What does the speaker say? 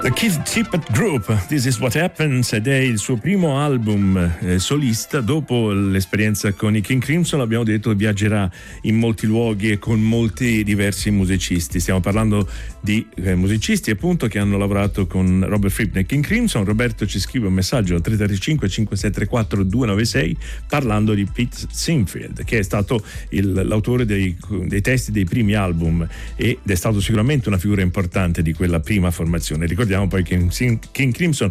The Keith Tippett Group, This Is What Happens, ed è il suo primo album solista. Dopo l'esperienza con i King Crimson, abbiamo detto, viaggerà in molti luoghi e con molti diversi musicisti. Stiamo parlando di musicisti appunto che hanno lavorato con Robert Fripp nei King Crimson. Roberto ci scrive un messaggio al 335 5634 296 parlando di Pete Sinfield, che è stato l'autore dei testi dei primi album ed è stato sicuramente una figura importante di quella prima formazione. Ricordiamo poi che King Crimson